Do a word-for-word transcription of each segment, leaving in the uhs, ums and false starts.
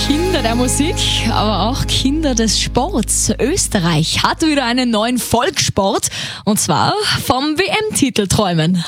Kinder der Musik, aber auch Kinder des Sports. Österreich hat wieder einen neuen Volkssport, und zwar vom W M-Titel träumen.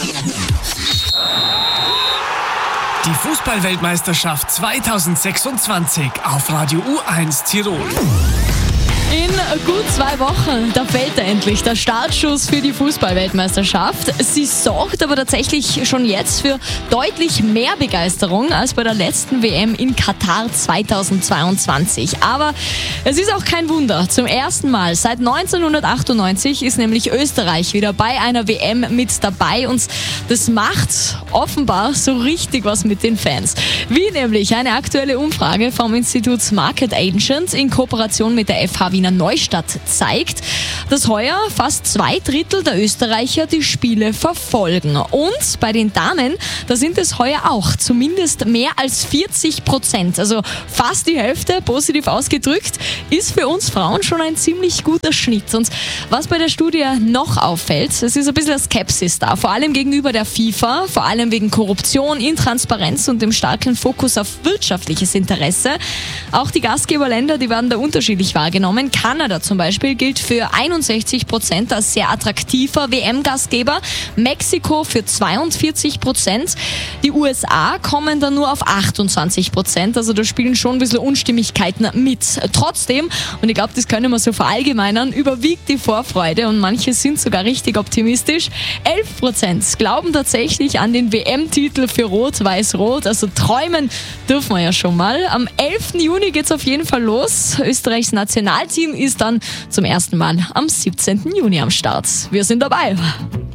Die Fußball-Weltmeisterschaft zweitausendsechsundzwanzig auf Radio U eins Tirol. In gut zwei Wochen, da fällt er endlich, der Startschuss für die Fußball-Weltmeisterschaft. Sie sorgt aber tatsächlich schon jetzt für deutlich mehr Begeisterung als bei der letzten W M in Katar zweitausendzweiundzwanzig. Aber es ist auch kein Wunder. Zum ersten Mal seit neunzehnhundertachtundneunzig ist nämlich Österreich wieder bei einer W M mit dabei, und das macht offenbar so richtig was mit den Fans. Wie nämlich eine aktuelle Umfrage vom Institut Market Agent in Kooperation mit der F H Wiener Neustadt zeigt, dass heuer fast zwei Drittel der Österreicher die Spiele verfolgen. Und bei den Damen, da sind es heuer auch zumindest mehr als vierzig Prozent, also fast die Hälfte, positiv ausgedrückt, ist für uns Frauen schon ein ziemlich guter Schnitt. Und was bei der Studie noch auffällt, es ist ein bisschen Skepsis da, vor allem gegenüber der FIFA, vor allem wegen Korruption, Intransparenz und dem starken Fokus auf wirtschaftliches Interesse. Auch die Gastgeberländer, die werden da unterschiedlich wahrgenommen. Kanada zum Beispiel gilt für einundsechzig Prozent als sehr attraktiver W M-Gastgeber, Mexiko für zweiundvierzig Prozent. Die U S A kommen dann nur auf achtundzwanzig Prozent, also da spielen schon ein bisschen Unstimmigkeiten mit. Trotzdem, und ich glaube, das können wir so verallgemeinern, überwiegt die Vorfreude und manche sind sogar richtig optimistisch. elf Prozent glauben tatsächlich an den W M-Titel für Rot-Weiß-Rot, also träumen dürfen wir ja schon mal. Am elften Juni geht's auf jeden Fall los. Österreichs Nationalteam ist dann zum ersten Mal am siebzehnten Juni am Start. Wir sind dabei.